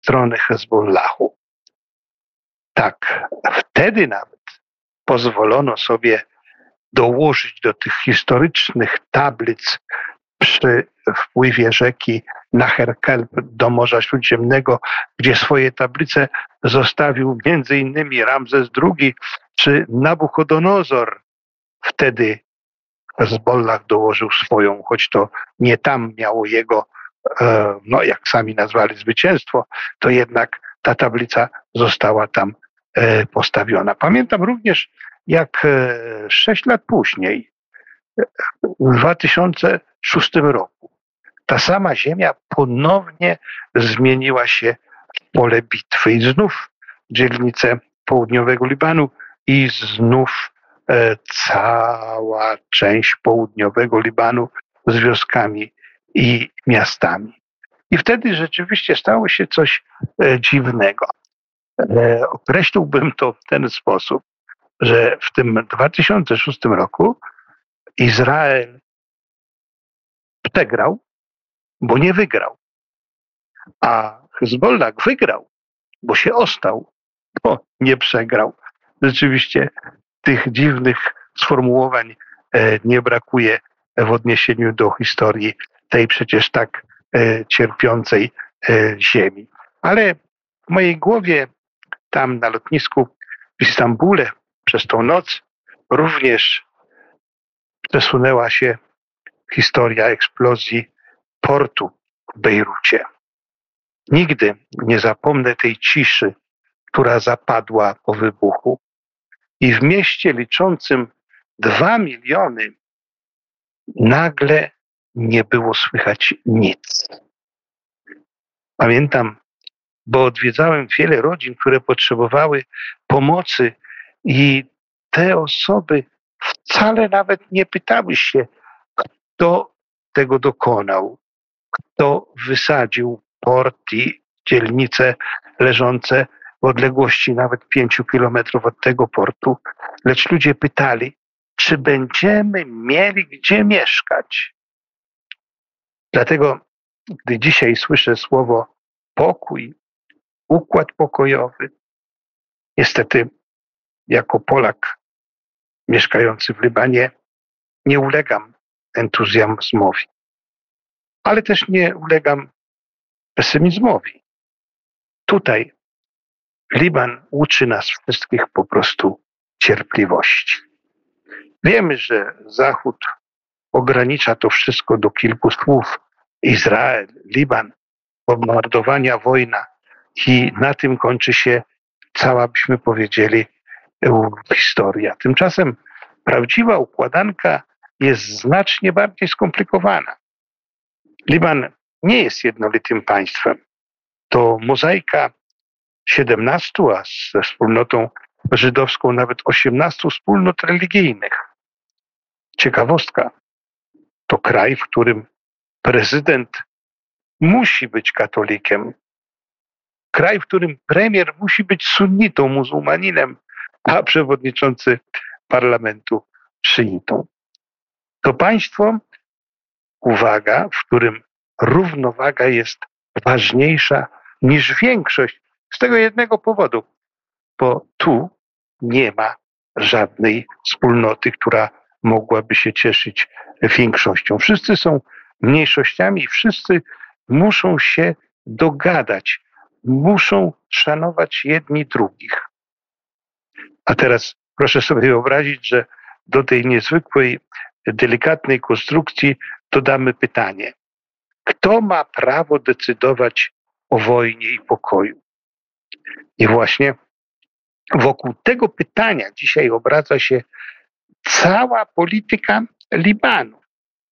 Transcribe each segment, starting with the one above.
strony Hezbollahu. Tak, wtedy nawet pozwolono sobie dołożyć do tych historycznych tablic przy wpływie rzeki Naher-Kelb do Morza Śródziemnego, gdzie swoje tablice zostawił między innymi Ramzes II czy Nabuchodonozor. Wtedy Hezbollah dołożył swoją, choć to nie tam miało jego, jak sami nazwali, zwycięstwo, to jednak ta tablica została tam postawiona. Pamiętam również, jak 6 lat później, w 2006 roku, ta sama ziemia ponownie zmieniła się w pole bitwy i znów dzielnice południowego Libanu i znów cała część południowego Libanu z wioskami i miastami. I wtedy rzeczywiście stało się coś dziwnego. Określiłbym to w ten sposób, że w tym 2006 roku Izrael przegrał, bo nie wygrał. A Hezbollah wygrał, bo się ostał, bo nie przegrał. Rzeczywiście tych dziwnych sformułowań nie brakuje w odniesieniu do historii tej przecież tak cierpiącej ziemi. Ale w mojej głowie tam na lotnisku w Istambule przez tą noc również przesunęła się historia eksplozji portu w Bejrucie. Nigdy nie zapomnę tej ciszy, która zapadła po wybuchu. I w mieście liczącym 2 miliony nagle nie było słychać nic. Pamiętam, bo odwiedzałem wiele rodzin, które potrzebowały pomocy i te osoby wcale nawet nie pytały się, kto tego dokonał, kto wysadził port i dzielnice leżące w odległości nawet 5 kilometrów od tego portu, lecz ludzie pytali, czy będziemy mieli gdzie mieszkać. Dlatego, gdy dzisiaj słyszę słowo pokój, układ pokojowy, niestety jako Polak mieszkający w Libanie nie ulegam entuzjazmowi, ale też nie ulegam pesymizmowi. Tutaj Liban uczy nas wszystkich po prostu cierpliwości. Wiemy, że Zachód ogranicza to wszystko do kilku słów. Izrael, Liban, bombardowania, wojna i na tym kończy się cała, byśmy powiedzieli, historia. Tymczasem prawdziwa układanka jest znacznie bardziej skomplikowana. Liban nie jest jednolitym państwem. To mozaika 17, a ze wspólnotą żydowską nawet 18 wspólnot religijnych. Ciekawostka, to kraj, w którym prezydent musi być katolikiem. Kraj, w którym premier musi być sunnitą, muzułmaninem, a przewodniczący parlamentu szyitą. To państwo, uwaga, w którym równowaga jest ważniejsza niż większość. Z tego jednego powodu, bo tu nie ma żadnej wspólnoty, która mogłaby się cieszyć większością. Wszyscy są mniejszościami i wszyscy muszą się dogadać, muszą szanować jedni drugich. A teraz proszę sobie wyobrazić, że do tej niezwykłej, delikatnej konstrukcji dodamy pytanie. Kto ma prawo decydować o wojnie i pokoju? I właśnie wokół tego pytania dzisiaj obraca się cała polityka Libanu.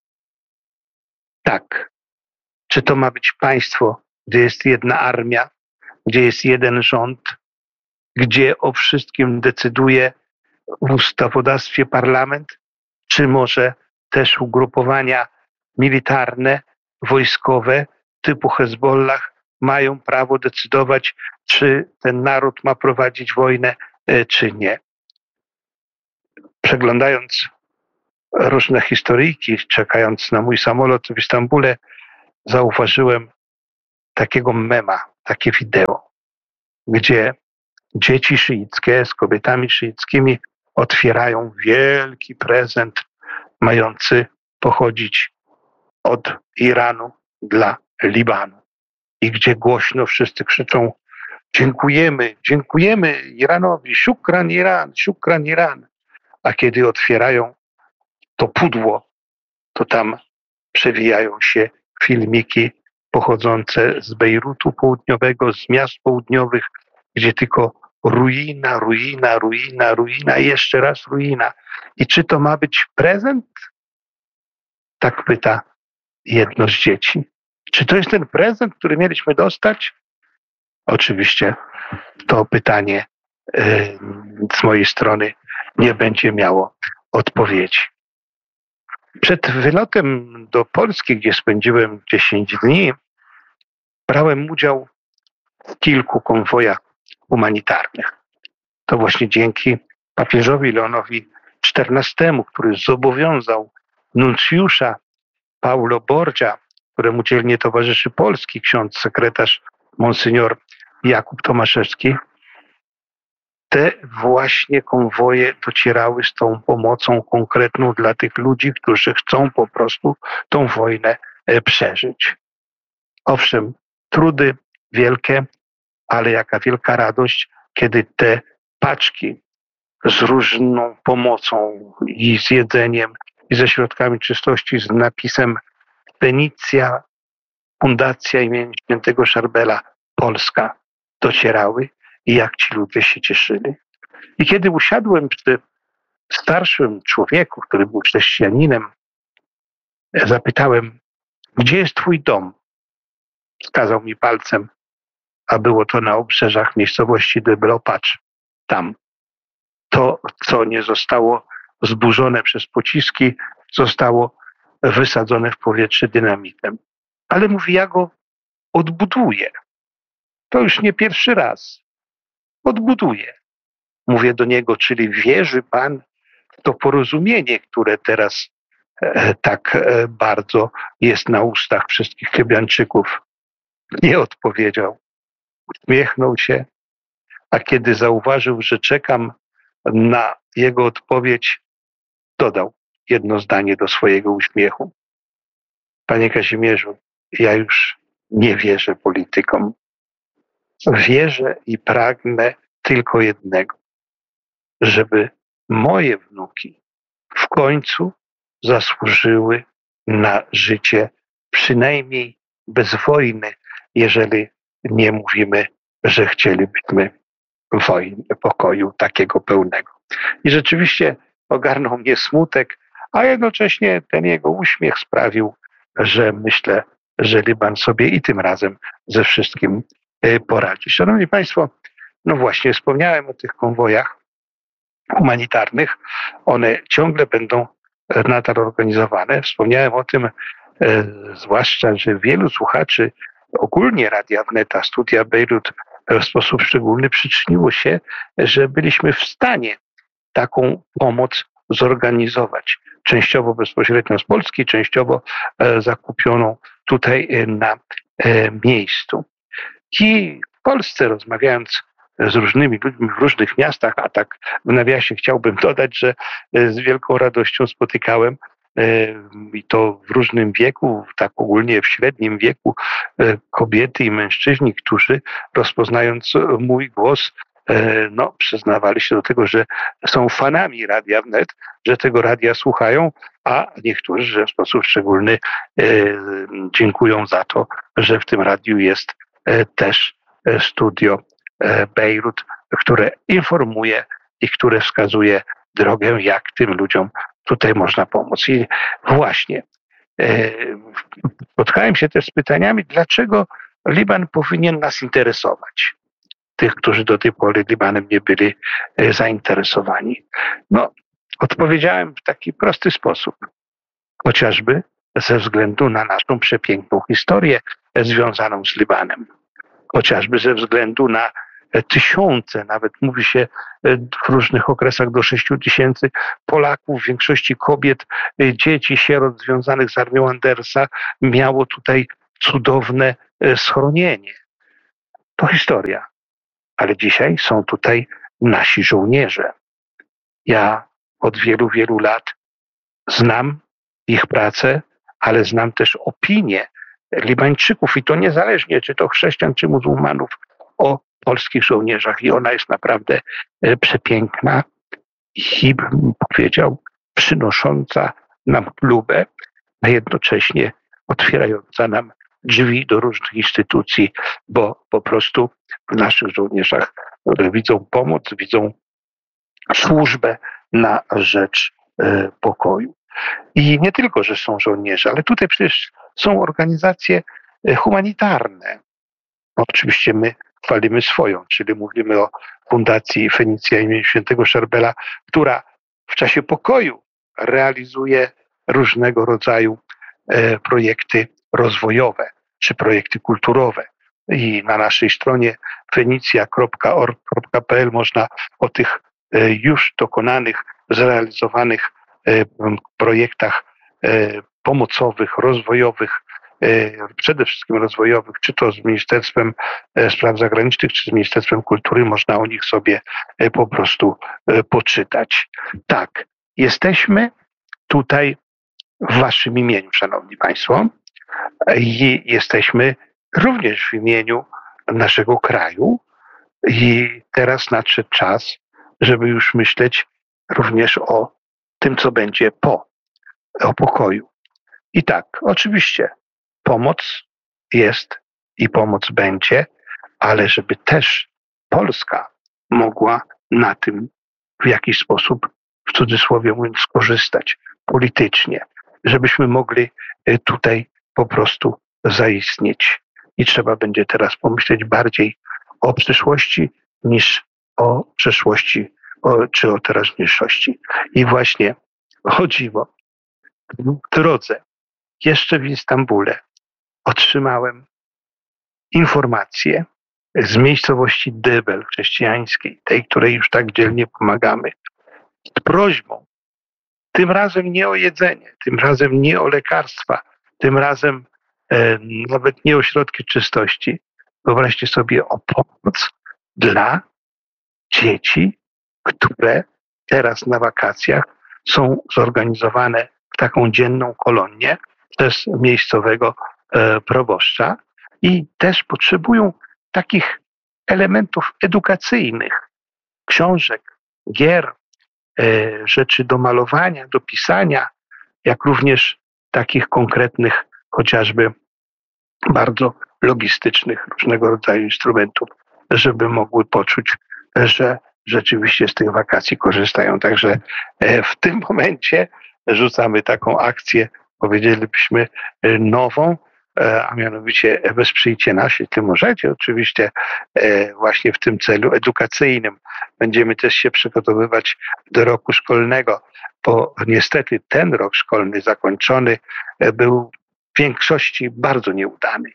Tak, czy to ma być państwo, gdzie jest jedna armia, gdzie jest jeden rząd, gdzie o wszystkim decyduje w ustawodawstwie parlament, czy może też ugrupowania militarne, wojskowe typu Hezbollah mają prawo decydować, czy ten naród ma prowadzić wojnę, czy nie. Przeglądając różne historyjki, czekając na mój samolot w Istambule, zauważyłem takiego mema, takie wideo, gdzie dzieci szyickie z kobietami szyickimi otwierają wielki prezent mający pochodzić od Iranu dla Libanu. I gdzie głośno wszyscy krzyczą: dziękujemy, dziękujemy Iranowi, szukran Iran, szukran Iran. A kiedy otwierają to pudło, to tam przewijają się filmiki pochodzące z Bejrutu Południowego, z miast południowych, gdzie tylko ruina, ruina, ruina, ruina i jeszcze raz ruina. I czy to ma być prezent? Tak pyta jedno z dzieci. Czy to jest ten prezent, który mieliśmy dostać? Oczywiście to pytanie z mojej strony nie będzie miało odpowiedzi. Przed wylotem do Polski, gdzie spędziłem 10 dni, brałem udział w kilku konwojach humanitarnych. To właśnie dzięki papieżowi Leonowi XIV, który zobowiązał nuncjusza Paulo Borgia, któremu dzielnie towarzyszy polski ksiądz sekretarz Monsignor Jakub Tomaszewski. Te właśnie konwoje docierały z tą pomocą konkretną dla tych ludzi, którzy chcą po prostu tą wojnę przeżyć. Owszem, trudy wielkie, ale jaka wielka radość, kiedy te paczki z różną pomocą i z jedzeniem, i ze środkami czystości, z napisem Fenicja, Fundacja imienia Świętego Szarbela, Polska, docierały i jak ci ludzie się cieszyli. I kiedy usiadłem przy starszym człowieku, który był chrześcijaninem, zapytałem: gdzie jest twój dom? Wskazał mi palcem, a było to na obrzeżach miejscowości Debelopacz. Tam. To, co nie zostało zburzone przez pociski, zostało wysadzone w powietrze dynamitem. Ale mówi, ja go odbuduję. To już nie pierwszy raz. Odbuduję. Mówię do niego, czyli wierzy pan w to porozumienie, które teraz tak bardzo jest na ustach wszystkich Chybiańczyków? Nie odpowiedział. Uśmiechnął się, a kiedy zauważył, że czekam na jego odpowiedź, dodał jedno zdanie do swojego uśmiechu. Panie Kazimierzu, ja już nie wierzę politykom. Wierzę i pragnę tylko jednego, żeby moje wnuki w końcu zasłużyły na życie przynajmniej bez wojny, jeżeli nie mówimy, że chcielibyśmy wojny, pokoju takiego pełnego. I rzeczywiście ogarnął mnie smutek, a jednocześnie ten jego uśmiech sprawił, że myślę, że Liban sobie i tym razem ze wszystkim poradzi. Szanowni Państwo, no właśnie wspomniałem o tych konwojach humanitarnych. One ciągle będą nadal organizowane. Wspomniałem o tym zwłaszcza, że wielu słuchaczy ogólnie Radia Wneta, Studia Bejrut w sposób szczególny przyczyniło się, że byliśmy w stanie taką pomoc zorganizować. Częściowo bezpośrednio z Polski, częściowo zakupioną tutaj na miejscu. I w Polsce, rozmawiając z różnymi ludźmi w różnych miastach, a tak w nawiasie chciałbym dodać, że z wielką radością spotykałem i to w różnym wieku, tak ogólnie w średnim wieku, kobiety i mężczyźni, którzy rozpoznając mój głos, no, przyznawali się do tego, że są fanami Radia Wnet, że tego radia słuchają, a niektórzy, że w sposób szczególny dziękują za to, że w tym radiu jest też studio Bejrut, które informuje i które wskazuje drogę, jak tym ludziom tutaj można pomóc. I właśnie spotkałem się też z pytaniami, dlaczego Liban powinien nas interesować. Tych, którzy do tej pory Libanem nie byli zainteresowani. No, odpowiedziałem w taki prosty sposób. Chociażby ze względu na naszą przepiękną historię związaną z Libanem. Chociażby ze względu na tysiące, nawet mówi się w różnych okresach do 6 000 Polaków, w większości kobiet, dzieci, sierot związanych z armią Andersa miało tutaj cudowne schronienie. to historia. Ale dzisiaj są tutaj nasi żołnierze. Ja od wielu, wielu lat znam ich pracę, ale znam też opinię Libańczyków i to niezależnie, czy to chrześcijan, czy muzułmanów, o polskich żołnierzach i ona jest naprawdę przepiękna i bym powiedział przynosząca nam chlubę, a jednocześnie otwierająca nam drzwi do różnych instytucji, bo po prostu w naszych żołnierzach widzą pomoc, widzą służbę na rzecz pokoju. I nie tylko, że są żołnierze, ale tutaj przecież są organizacje humanitarne. Oczywiście my chwalimy swoją, czyli mówimy o Fundacji Fenicja im. Świętego Szerbela, która w czasie pokoju realizuje różnego rodzaju projekty rozwojowe czy projekty kulturowe. I na naszej stronie fenicja.org.pl można o tych już dokonanych, zrealizowanych projektach pomocowych, rozwojowych, przede wszystkim rozwojowych, czy to z Ministerstwem Spraw Zagranicznych, czy z Ministerstwem Kultury, można o nich sobie po prostu poczytać. Tak, jesteśmy tutaj w waszym imieniu, szanowni państwo, i jesteśmy również w imieniu naszego kraju i teraz nadszedł czas, żeby już myśleć również o tym, co będzie o pokoju. I tak, oczywiście pomoc jest i pomoc będzie, ale żeby też Polska mogła na tym w jakiś sposób, w cudzysłowie mówiąc, skorzystać politycznie, żebyśmy mogli tutaj po prostu zaistnieć. I trzeba będzie teraz pomyśleć bardziej o przyszłości niż o przeszłości czy o teraźniejszości. I właśnie chodziło w drodze jeszcze w Istambule otrzymałem informację z miejscowości Dybel chrześcijańskiej, tej, której już tak dzielnie pomagamy, z prośbą, tym razem nie o jedzenie, tym razem nie o lekarstwa, tym razem nawet nie o środki czystości. Wyobraźcie sobie o pomoc dla dzieci, które teraz na wakacjach są zorganizowane w taką dzienną kolonię przez miejscowego proboszcza i też potrzebują takich elementów edukacyjnych, książek, gier, rzeczy do malowania, do pisania, jak również takich konkretnych, chociażby bardzo logistycznych różnego rodzaju instrumentów, żeby mogły poczuć, że rzeczywiście z tych wakacji korzystają. Także w tym momencie rzucamy taką akcję, powiedzielibyśmy, nową, a mianowicie wesprzyjcie nas, jeśli możecie, oczywiście właśnie w tym celu edukacyjnym. Będziemy też się przygotowywać do roku szkolnego, bo niestety ten rok szkolny zakończony był w większości bardzo nieudany.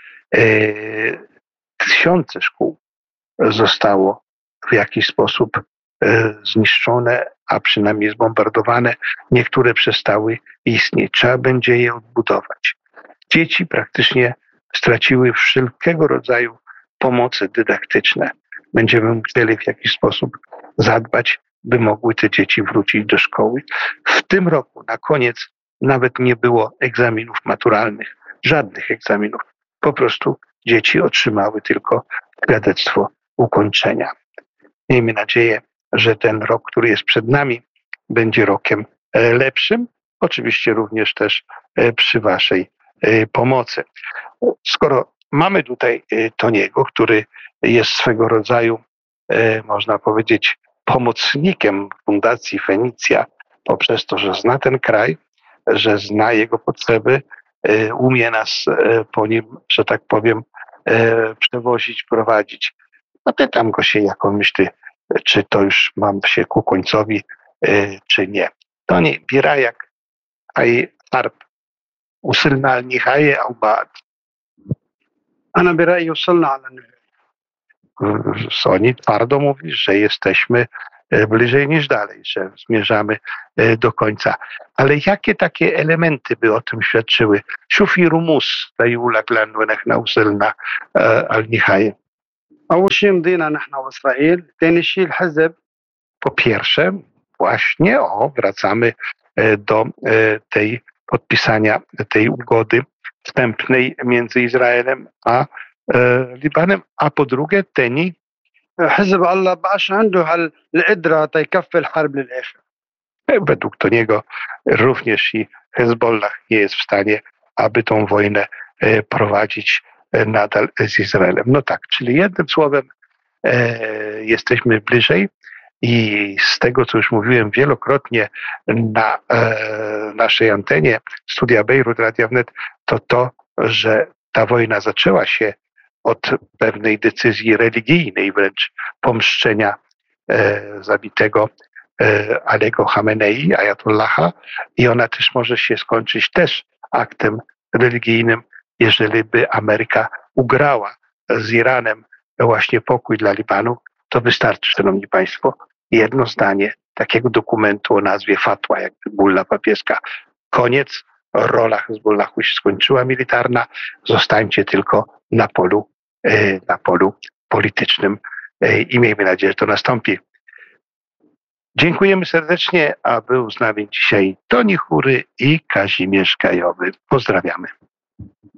Tysiące szkół zostało w jakiś sposób zniszczone, a przynajmniej zbombardowane. Niektóre przestały istnieć. Trzeba będzie je odbudować. Dzieci praktycznie straciły wszelkiego rodzaju pomoce dydaktyczne. Będziemy musieli w jakiś sposób zadbać, by mogły te dzieci wrócić do szkoły. W tym roku na koniec nawet nie było egzaminów maturalnych, żadnych egzaminów. Po prostu dzieci otrzymały tylko świadectwo ukończenia. Miejmy nadzieję, że ten rok, który jest przed nami, będzie rokiem lepszym. Oczywiście również też przy waszej pomocy. Skoro mamy tutaj Toniego, który jest swego rodzaju, można powiedzieć, pomocnikiem Fundacji Fenicja poprzez to, że zna ten kraj, że zna jego potrzeby, umie nas po nim, że tak powiem, przewozić, prowadzić. Zapytam go się, jak on myśli, czy to już mam się ku końcowi, czy nie. Toni, birayak ay harb وصلنا على النهاية أو بعد؟ أنا برأيي وصلنا على النهاية. Soni twardo mówi, że jesteśmy bliżej niż dalej, że zmierzamy do końca. Ale jakie takie elementy by o tym świadczyły? Shufi rumus tajulak lanwenech nauselna al-nihaje. أول شيء مضينا نحن وإسرائيل، ثاني شيء الحزب. Po pierwsze, właśnie wracamy do tej podpisania tej ugody wstępnej między Izraelem a Libanem, a po drugie Teni, حزب الله بقاش عنده هالقدرة تيكفي الحرب للآخر. według Toniego również i Hezbollah nie jest w stanie, aby tą wojnę prowadzić nadal z Izraelem. No tak, czyli jednym słowem jesteśmy bliżej i z tego, co już mówiłem wielokrotnie na naszej antenie Studia Bejrut Radia Wnet, to, że ta wojna zaczęła się od pewnej decyzji religijnej, wręcz pomszczenia zabitego Alego Khamenei, Ajatollaha, i ona też może się skończyć też aktem religijnym, jeżeli by Ameryka ugrała z Iranem właśnie pokój dla Libanu. To wystarczy, szanowni państwo, jedno zdanie takiego dokumentu o nazwie fatwa, jak bulla papieska. Koniec, rola Hezbollahu się skończyła militarna, zostańcie tylko na polu politycznym i miejmy nadzieję, że to nastąpi. Dziękujemy serdecznie, a był z nami dzisiaj Toni Chury i Kazimierz Gajowy. Pozdrawiamy.